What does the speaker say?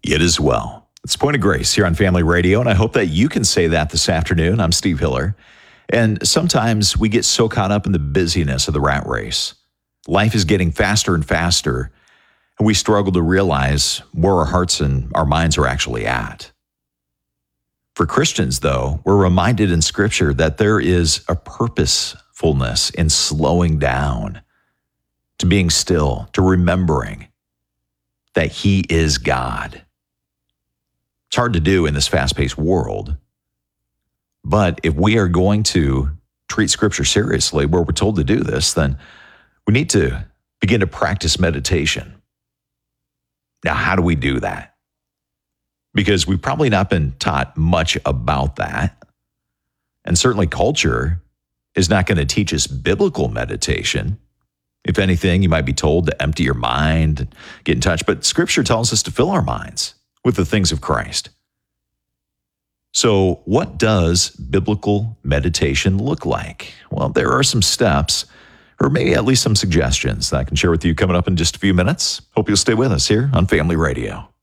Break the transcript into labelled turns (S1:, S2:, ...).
S1: It is well. It's Point of Grace here on Family Radio, and I hope that you can say that this afternoon. I'm Steve Hiller. And sometimes we get so caught up in the busyness of the rat race. Life is getting faster and faster, and we struggle to realize where our hearts and our minds are actually at. For Christians, though, we're reminded in Scripture that there is a purposefulness in slowing down, to being still, to remembering that He is God. It's hard to do in this fast-paced world, but if we are going to treat Scripture seriously, where we're told to do this, then we need to begin to practice meditation. Now, how do we do that? Because we've probably not been taught much about that, and certainly culture is not going to teach us biblical meditation. If anything, you might be told to empty your mind, and get in touch, but Scripture tells us to fill our minds with the things of Christ. So what does biblical meditation look like? Well, there are some steps, or maybe at least some suggestions that I can share with you coming up in just a few minutes. Hope you'll stay with us here on Family Radio.